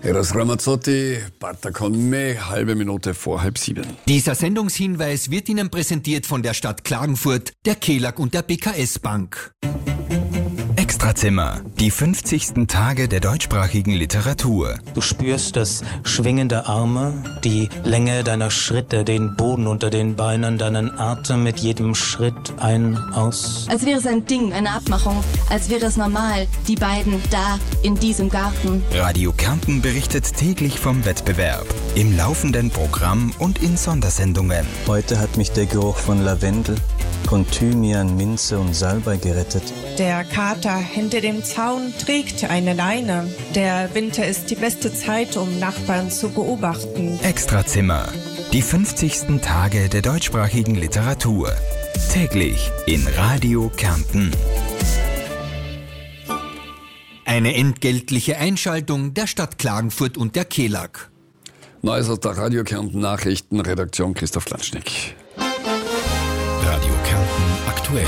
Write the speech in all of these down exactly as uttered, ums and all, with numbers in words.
Eros Ramazzotti, Parta con me, halbe Minute vor halb sieben. Dieser Sendungshinweis wird Ihnen präsentiert von der Stadt Klagenfurt, der Kelag und der B K S Bank. Extrazimmer, die fünfzigsten Tage der deutschsprachigen Literatur. Du spürst das Schwingen der Arme, die Länge deiner Schritte, den Boden unter den Beinen, deinen Atem mit jedem Schritt ein, aus. Als wäre es ein Ding, eine Abmachung, als wäre es normal, die beiden da in diesem Garten. Radio Kärnten berichtet täglich vom Wettbewerb, im laufenden Programm und in Sondersendungen. Heute hat mich der Geruch von Lavendel, von Thymian, Minze und Salbei gerettet. Der Kater hinter dem Zaun trägt eine Leine. Der Winter ist die beste Zeit, um Nachbarn zu beobachten. Extrazimmer, die fünfzigsten Tage der deutschsprachigen Literatur. Täglich in Radio Kärnten. Eine entgeltliche Einschaltung der Stadt Klagenfurt und der Kelag. Neues aus der Radio Kärnten Nachrichtenredaktion Christoph Klatschnik. Radio Kärnten aktuell.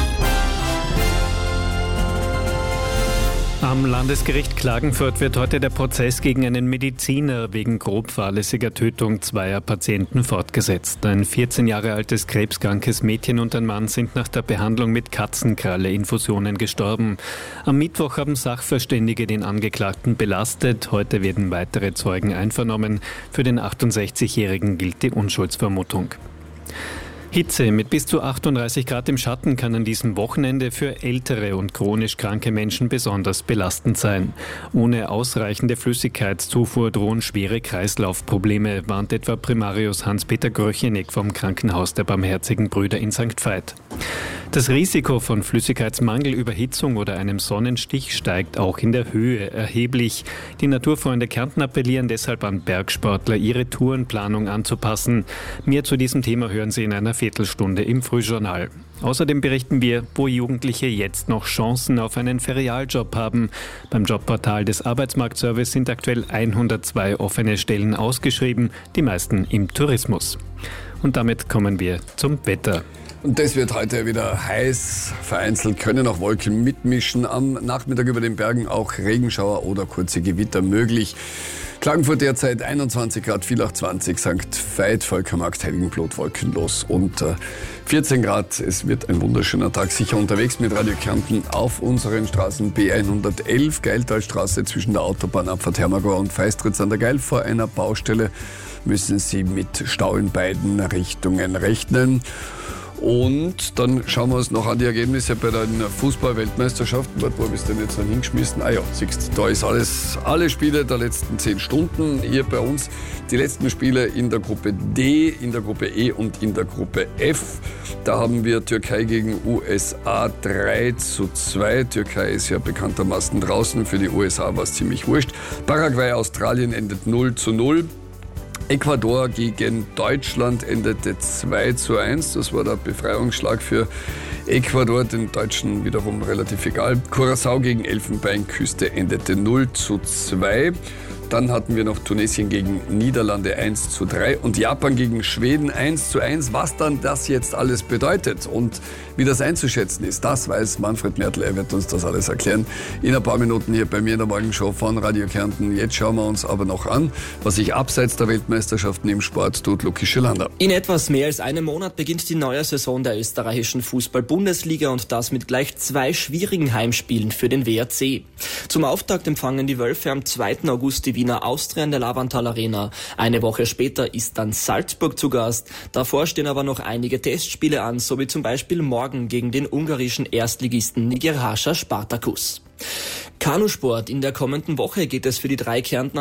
Am Landesgericht Klagenfurt wird heute der Prozess gegen einen Mediziner wegen grob fahrlässiger Tötung zweier Patienten fortgesetzt. Ein vierzehn Jahre altes krebskrankes Mädchen und ein Mann sind nach der Behandlung mit Katzenkralle-Infusionen gestorben. Am Mittwoch haben Sachverständige den Angeklagten belastet. Heute werden weitere Zeugen einvernommen. Für den achtundsechzigjährigen gilt die Unschuldsvermutung. Hitze mit bis zu achtunddreißig Grad im Schatten kann an diesem Wochenende für ältere und chronisch kranke Menschen besonders belastend sein. Ohne ausreichende Flüssigkeitszufuhr drohen schwere Kreislaufprobleme, warnt etwa Primarius Hans-Peter Gröcheneck vom Krankenhaus der Barmherzigen Brüder in Sankt Veit. Das Risiko von Flüssigkeitsmangel, Überhitzung oder einem Sonnenstich steigt auch in der Höhe erheblich. Die Naturfreunde Kärnten appellieren deshalb an Bergsportler, ihre Tourenplanung anzupassen. Mehr zu diesem Thema hören Sie in einer Viertelstunde im Frühjournal. Außerdem berichten wir, wo Jugendliche jetzt noch Chancen auf einen Ferialjob haben. Beim Jobportal des Arbeitsmarktservice sind aktuell hundertzwei offene Stellen ausgeschrieben, die meisten im Tourismus. Und damit kommen wir zum Wetter. Und das wird heute wieder heiß. Vereinzelt können auch Wolken mitmischen. Am Nachmittag über den Bergen auch Regenschauer oder kurze Gewitter möglich. Klagenfurt derzeit einundzwanzig Grad, Villach zwanzig, Sankt Veit, Völkermarkt, Heiligenblut wolkenlos und äh, vierzehn Grad. Es wird ein wunderschöner Tag, sicher unterwegs mit Radio Kärnten auf unseren Straßen B hundertelf, Geiltalstraße zwischen der Autobahnabfahrt Hermagor und Feistritz an der Geil. Vor einer Baustelle müssen Sie mit Stau in beiden Richtungen rechnen. Und dann schauen wir uns noch an die Ergebnisse bei den Fußball-Weltmeisterschaften. Warte, wo habe ich es denn jetzt noch hingeschmissen? Ah ja, siehst du, da ist alles, alle Spiele der letzten zehn Stunden hier bei uns. Die letzten Spiele in der Gruppe D, in der Gruppe E und in der Gruppe F. Da haben wir Türkei gegen U S A drei zu zwei. Türkei ist ja bekanntermaßen draußen, für die U S A war es ziemlich wurscht. Paraguay, Australien endet null zu null. Ecuador gegen Deutschland endete zwei zu eins. Das war der Befreiungsschlag für Ecuador, den Deutschen wiederum relativ egal. Curaçao gegen Elfenbeinküste endete null zu zwei. Dann hatten wir noch Tunesien gegen Niederlande eins zu drei und Japan gegen Schweden eins zu eins. Was dann das jetzt alles bedeutet und wie das einzuschätzen ist, das weiß Manfred Mertl. Er wird uns das alles erklären in ein paar Minuten hier bei mir in der Morgenshow von Radio Kärnten. Jetzt schauen wir uns aber noch an, was sich abseits der Weltmeisterschaften im Sport tut. Luki Schillander. In etwas mehr als einem Monat beginnt die neue Saison der österreichischen Fußball-Bundesliga und das mit gleich zwei schwierigen Heimspielen für den W R C. Zum Auftakt empfangen die Wölfe am zweiten August die Wiener Austria in der Lavantal Arena. Eine Woche später ist dann Salzburg zu Gast. Davor stehen aber noch einige Testspiele an, so wie zum Beispiel morgen gegen den ungarischen Erstligisten Nyíregyháza Spartakus. Kanusport. In der kommenden Woche geht es für die drei Kärntner